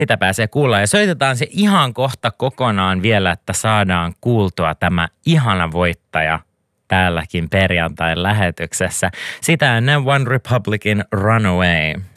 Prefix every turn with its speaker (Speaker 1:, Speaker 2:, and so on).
Speaker 1: Sitä pääsee kuulla ja soitetaan se ihan kohta kokonaan vielä, että saadaan kuultua tämä ihana voittaja täälläkin perjantain lähetyksessä. Sitä ennen One Republicin Runaway.